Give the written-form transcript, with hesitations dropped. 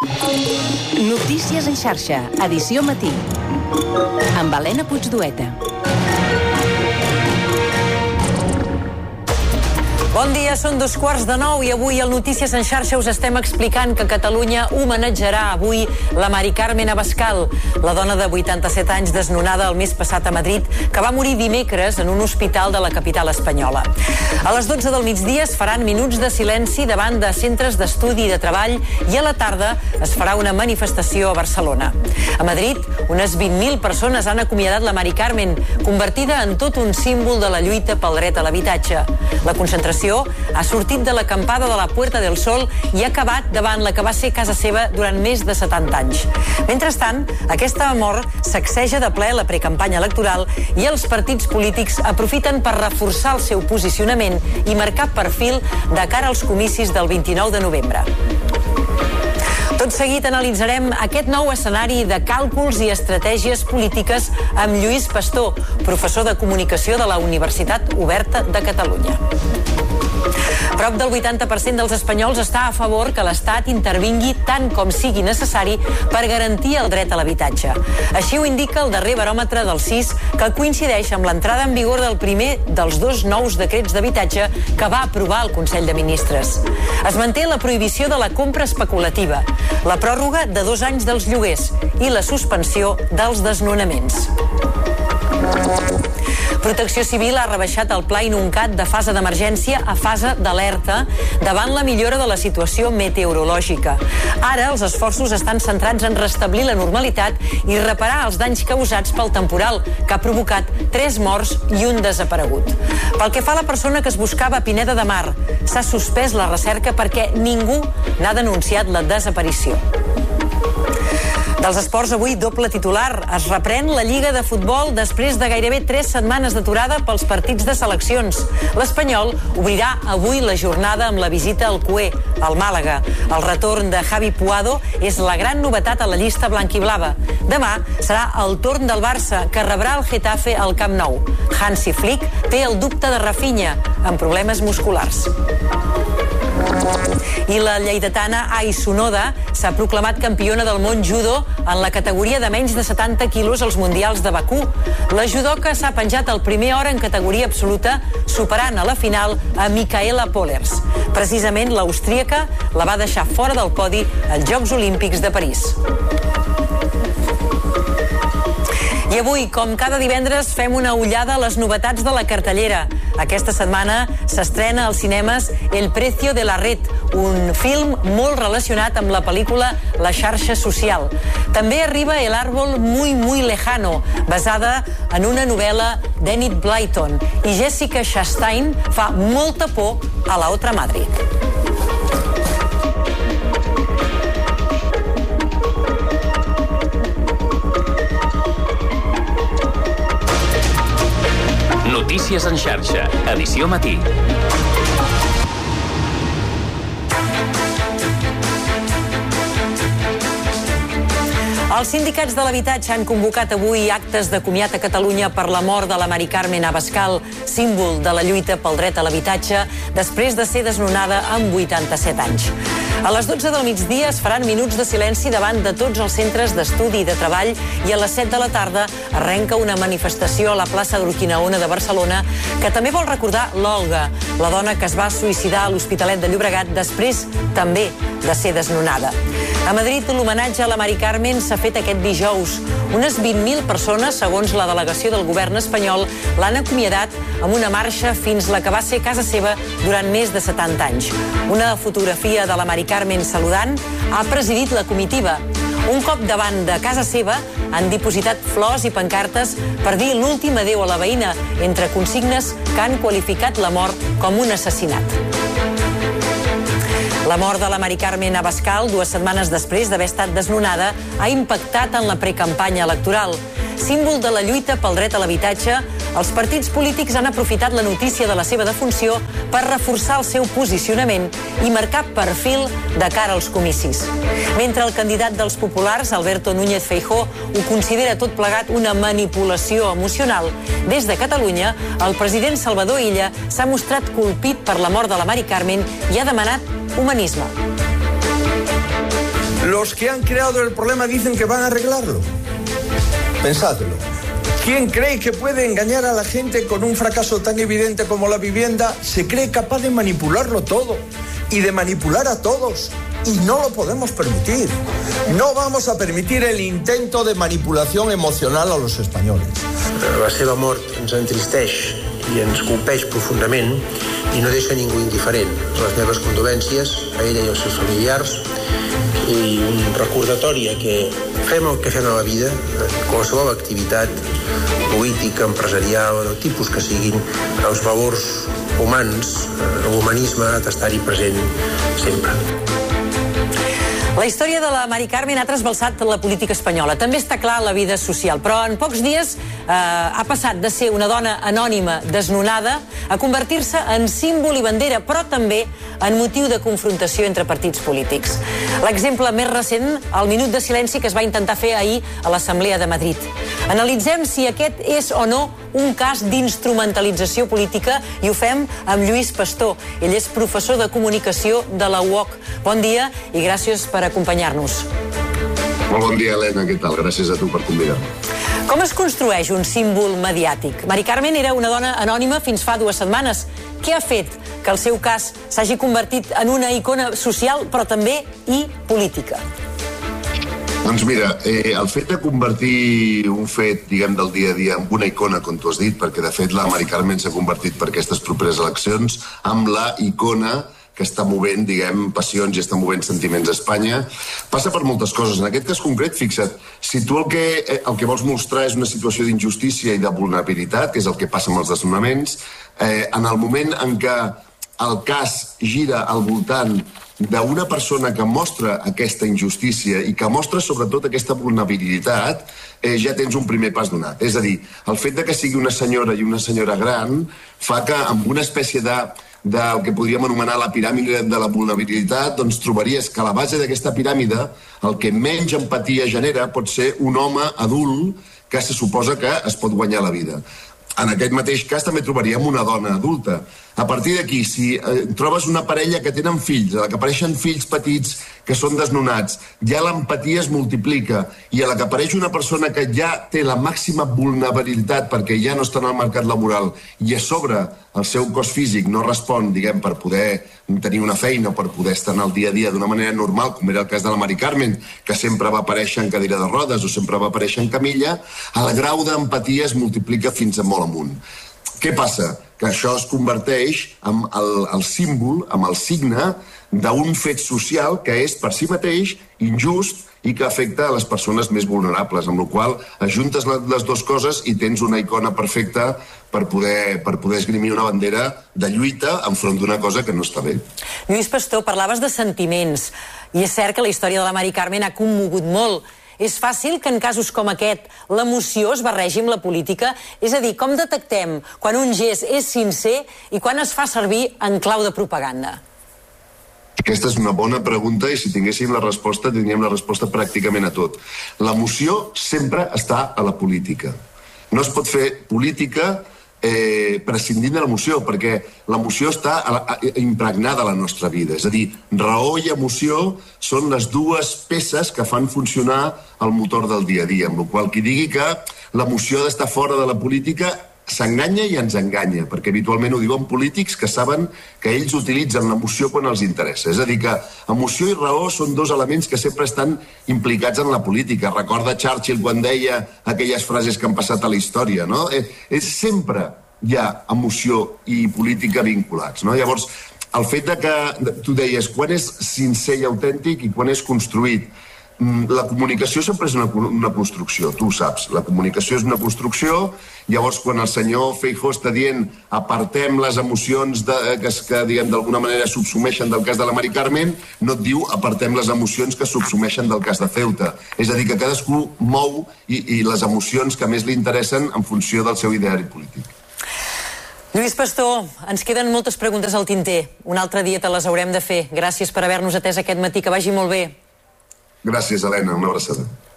Notícies en xarxa, edició matí. Amb Helena Puigdueta. Bon dia, són 8:45 i avui al Notícies en xarxa us estem explicant que Catalunya homenatjarà avui la Mari Carmen Abascal, la dona de 87 anys desnonada el mes passat a Madrid, que va morir dimecres en un hospital de la capital espanyola. A les 12 del migdia es faran minuts de silenci davant de centres d'estudi i de treball i a la tarda es farà una manifestació a Barcelona. A Madrid, unes 20.000 persones han acomiadat la Mari Carmen, convertida en tot un símbol de la lluita pel dret a l'habitatge. La concentració ha sortit de l'acampada de la Puerta del Sol i ha acabat davant la que va ser casa seva durant més de 70 anys. Mentrestant, aquesta mort sacseja de ple la precampanya electoral i els partits polítics aprofiten per reforçar el seu posicionament i marcar perfil de cara als comicis del 29 de novembre. Tot seguit analitzarem aquest nou escenari de càlculs i estratègies polítiques amb Lluís Pastor, professor de comunicació de la Universitat Oberta de Catalunya. Prop del 80% dels espanyols està a favor que l'Estat intervingui tant com sigui necessari per garantir el dret a l'habitatge. Així ho indica el darrer baròmetre del CIS, que coincideix amb l'entrada en vigor del primer dels dos nous decrets d'habitatge que va aprovar el Consell de Ministres. Es manté la prohibició de la compra especulativa, la pròrroga de 2 anys dels lloguers i la suspensió dels desnonaments. Protecció Civil ha rebaixat el pla Inuncat de fase d'emergència a fase d'alerta davant la millora de la situació meteorològica. Ara els esforços estan centrats en restablir la normalitat i reparar els danys causats pel temporal, que ha provocat 3 morts i un desaparegut. Pel que fa a la persona que es buscava a Pineda de Mar, s'ha suspès la recerca perquè ningú n'ha denunciat la desaparició. Dels esports, avui doble titular. Es reprèn la Lliga de Futbol després de gairebé 3 setmanes d'aturada pels partits de seleccions. L'Espanyol obrirà avui la jornada amb la visita al Cué, al Màlaga. El retorn de Javi Puado és la gran novetat a la llista blanquiblava. Demà serà el torn del Barça, que rebrà el Getafe al Camp Nou. Hansi Flick té el dubte de Rafinha, amb problemes musculars. I la lleidatana Ai Sonoda s'ha proclamat campiona del món judo en la categoria de menys de 70 quilos als Mundials de Bakú. La judoka s'ha penjat el primer hora en categoria absoluta, superant a la final a Micaela Pollers. Precisament l'austríaca la va deixar fora del podi als Jocs Olímpics de París. I avui, com cada divendres, fem una ullada a les novetats de la cartellera. Aquesta setmana s'estrena als cinemes El precio de la red, un film molt relacionat amb la pel·lícula La xarxa social. També arriba El árbol muy muy lejano, basada en una novel·la d'Enid Blyton, i Jessica Chastain fa molta por a la otra madre. Notícies en xarxa, edició matí. Els sindicats de l'habitatge han convocat avui actes de comiat a Catalunya per la mort de la Mari Carmen Abascal, símbol de la lluita pel dret a l'habitatge, després de ser desnonada amb 87 anys. A les 12 del migdia es faran minuts de silenci davant de tots els centres d'estudi i de treball i a les 7 de la tarda arrenca una manifestació a la plaça d'Urquinaona de Barcelona que també vol recordar l'Olga, la dona que es va suïcidar a l'Hospitalet de Llobregat després també de ser desnonada. A Madrid, l'homenatge a la Mari Carmen s'ha fet aquest dijous. Unes 20.000 persones, segons la delegació del govern espanyol, l'han acomiadat amb una marxa fins la que va ser casa seva durant més de 70 anys. Una fotografia de la Mari Carmen saludant ha presidit la comitiva. Un cop davant de casa seva han dipositat flors i pancartes per dir l'últim adéu a la veïna, entre consignes que han qualificat la mort com un assassinat. La mort de la Mari Carmen Abascal, 2 setmanes després d'haver estat desnonada, ha impactat en la precampanya electoral. Símbol de la lluita pel dret a l'habitatge, els partits polítics han aprofitat la notícia de la seva defunció per reforçar el seu posicionament i marcar perfil de cara als comicis. Mentre el candidat dels populars, Alberto Núñez Feijóo, ho considera tot plegat una manipulació emocional, des de Catalunya, el president Salvador Illa s'ha mostrat colpit per la mort de la Mari Carmen i ha demanat humanisme. Los que han creado el problema dicen que van a arreglarlo. Pensadlo. ¿Quién cree que puede engañar a la gente con un fracaso tan evidente como la vivienda? Se cree capaz de manipularlo todo y de manipular a todos. Y no lo podemos permitir. No vamos a permitir el intento de manipulación emocional a los españoles. La seva mort ens entristeix i ens colpeix profundament i no deixa ningú indiferent. Les meves condolències a ella i als seus familiars i un recordatori que fem el que fem a la vida, qualsevol activitat política, empresarial, del tipus que siguin, els valors humans, l'humanisme ha d'estar-hi present sempre. La història de la Mari Carmen ha trasbalsat la política espanyola. També està clar la vida social, però en pocs dies ha passat de ser una dona anònima desnonada a convertir-se en símbol i bandera, però també en motiu de confrontació entre partits polítics. L'exemple més recent, el minut de silenci que es va intentar fer ahir a l'Assemblea de Madrid. Analitzem si aquest és o no un cas d'instrumentalització política i ho fem amb Lluís Pastor. Ell és professor de comunicació de la UOC. Bon dia i gràcies per acompanyar-nos. Molt bon dia, Helena. Què tal? Gràcies a tu per convidar-me. Com es construeix un símbol mediàtic? Mari Carmen era una dona anònima fins fa 2 setmanes. Què ha fet que el seu cas s'hagi convertit en una icona social, però també i política? Doncs mira, el fet de convertir un fet, diguem, del dia a dia en una icona, com tu has dit, perquè de fet la Mari Carmen s'ha convertit per aquestes properes eleccions amb la icona que està movent, diguem, passions i està movent sentiments a Espanya, passa per moltes coses. En aquest cas concret, fixa't, si tu el que vols mostrar és una situació d'injustícia i de vulnerabilitat, que és el que passa amb els desnonaments, en el moment en què el cas gira al voltant d'una persona que mostra aquesta injustícia i que mostra sobretot aquesta vulnerabilitat, ja tens un primer pas donat. És a dir, el fet de que sigui una senyora i una senyora gran fa que amb una espècie del que podríem anomenar la piràmide de la vulnerabilitat, doncs trobaries que a la base d'aquesta piràmide el que menys empatia genera pot ser un home adult que se suposa que es pot guanyar la vida. En aquest mateix cas també trobaríem una dona adulta. A partir d'aquí, si trobes una parella que tenen fills, a la que apareixen fills petits que són desnonats, ja l'empatia es multiplica, i a la que apareix una persona que ja té la màxima vulnerabilitat perquè ja no està en el mercat laboral i a sobre el seu cos físic no respon, diguem, per poder tenir una feina o per poder estar en el dia a dia d'una manera normal, com era el cas de la Mari Carmen, que sempre va aparèixer en cadira de rodes o sempre va aparèixer en camilla, el grau d'empatia es multiplica fins a molt amunt. Què passa? Que això es converteix en el símbol, en el signe d'un fet social que és per si mateix injust i que afecta a les persones més vulnerables, amb la qual cosa ajuntes les dues coses i tens una icona perfecta per poder esgrimir una bandera de lluita enfront d'una cosa que no està bé. Lluís Pastor, parlaves de sentiments, i és cert que la història de la Mari Carmen ha commogut molt. És fàcil que en casos com aquest l'emoció es barregi amb la política? És a dir, com detectem quan un gest és sincer i quan es fa servir en clau de propaganda? Aquesta és una bona pregunta i si tinguéssim la resposta tindríem la resposta pràcticament a tot. L'emoció sempre està a la política. No es pot fer política prescindint de l'emoció, perquè l'emoció està impregnada a la nostra vida. És a dir, raó i emoció són les dues peces que fan funcionar el motor del dia a dia, amb la qual cosa qui digui que l'emoció ha d'estar fora de la política s'enganya i ens enganya, perquè habitualment ho diuen polítics que saben que ells utilitzen l'emoció quan els interessa. És a dir, que emoció i raó són dos elements que sempre estan implicats en la política. Recorda Churchill quan deia aquelles frases que han passat a la història, no? Sempre hi ha emoció i política vinculats, no? Llavors, el fet de que tu deies quan és sincer i autèntic i quan és construït, la comunicació sempre és una construcció, tu ho saps. La comunicació és una construcció, llavors quan el senyor Feijóo està dient apartem les emocions que diguem d'alguna manera subsumeixen del cas de la Mari Carmen, no et diu apartem les emocions que subsumeixen del cas de Ceuta. És a dir, que cadascú mou i les emocions que més li interessen en funció del seu ideari polític. Lluís Pastor, ens queden moltes preguntes al tinter. Un altre dia te les haurem de fer. Gràcies per haver-nos atès aquest matí, que vagi molt bé. Gràcies, Helena. Una abraçada.